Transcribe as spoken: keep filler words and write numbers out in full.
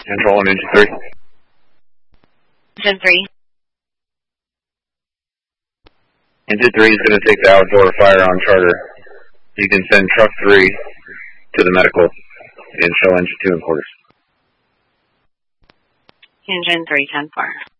Control on engine three. Engine three. Engine three is going to take the outdoor fire on charter. You can send truck three to the medical and show engine two and quarters. Engine three, ten four.